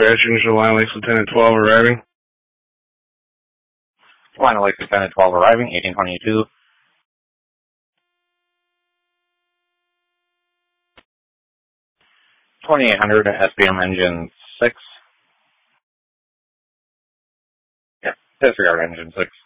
Dispatch, Initial Line Lakes Lieutenant 12 arriving. Line Lakes Lieutenant 12 arriving, 1822. $2,800 SBM engine 6. Yep, disregard engine 6.